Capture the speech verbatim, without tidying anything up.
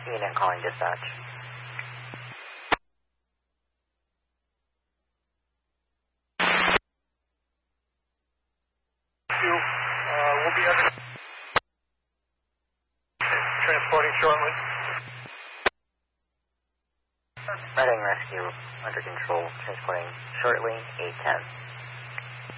Unit calling dispatch. You, uh, we'll be under transporting shortly. Reading rescue under control, transporting shortly, eight ten.